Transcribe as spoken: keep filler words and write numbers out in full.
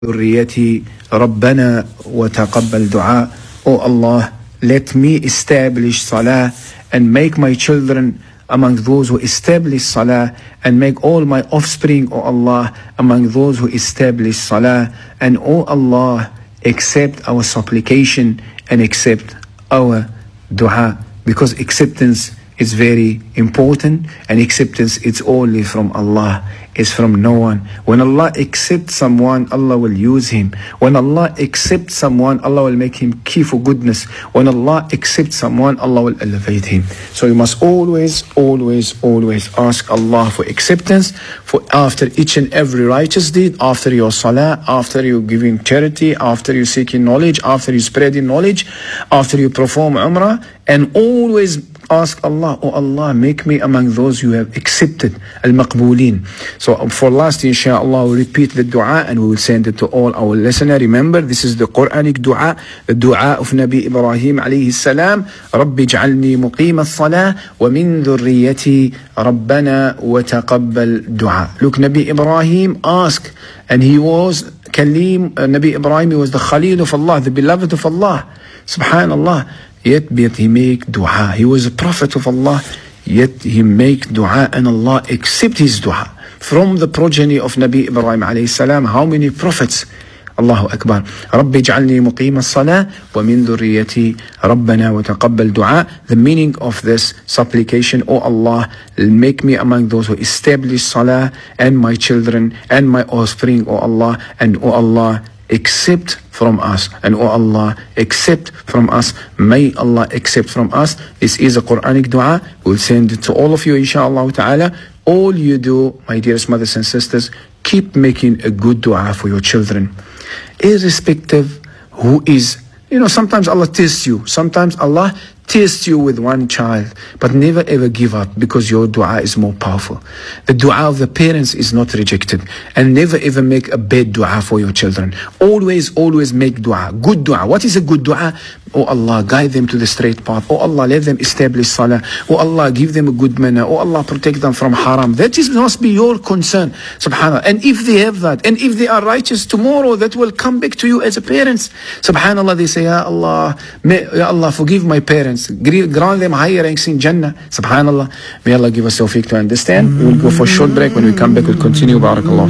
ذريتي ربنا وتقبل دعاء. O Allah, let me establish salah and make my children among those who establish salah, and make all my offspring, O Allah, among those who establish salah. And O Allah, accept our supplication and accept our dua, because acceptance is very important, and acceptance is only from Allah, is from no one. When Allah accepts someone, Allah will use him. When Allah accepts someone, Allah will make him key for goodness. When Allah accepts someone, Allah will elevate him. So you must always, always, always ask Allah for acceptance for after each and every righteous deed, after your salah, after you giving charity, after you seeking knowledge, after you spreading knowledge, after you perform umrah, and always ask Allah, oh Allah, make me among those you have accepted, al-maqbooleen. So for last, inshallah, we'll repeat the dua and we will send it to all our listeners. Remember, this is the Quranic dua, the dua of Nabi Ibrahim alayhi salam. Rabbi ij'alni muqima as-salah wa min dhurriyyati rabbana wa taqabbal dua. Look, Nabi Ibrahim asked, and he was Kaleem, uh, Nabi Ibrahim, he was the Khalil of Allah, the beloved of Allah. Subhanallah. Yet, yet he make dua. He was a prophet of Allah, yet he make dua, and Allah accept his dua. From the progeny of Nabi Ibrahim alayhi salam, how many prophets? Allahu Akbar. Rabbi ij'alni muqima as-salah wa min dhurriyyati rabbana wa taqabbal dua. The meaning of this supplication, O Allah, make me among those who establish salah, and my children and my offspring, O Allah, and O Allah, accept from us, and oh Allah, accept from us. May Allah accept from us. This is a Quranic dua. We'll send it to all of you, inshallah ta'ala. All you do, my dearest mothers and sisters, keep making a good dua for your children, irrespective who is. You know, sometimes Allah tests you. Sometimes Allah tests you with one child, but never ever give up, because your dua is more powerful. The dua of the parents is not rejected, and never ever make a bad dua for your children. Always, always make dua, good dua. What is a good dua? Oh Allah, guide them to the straight path. Oh Allah, let them establish salah. Oh Allah, give them a good manner. Oh Allah, protect them from haram. That is, must be your concern, subhanallah. And if they have that, and if they are righteous, tomorrow that will come back to you as a parents. Subhanallah, they say, Ya Allah, may, Ya Allah, forgive my parents, grant them higher ranks in Jannah. Subhanallah. May Allah give us tawfiq to understand. We will go for a short break. When we come back, we'll continue. Barakallah.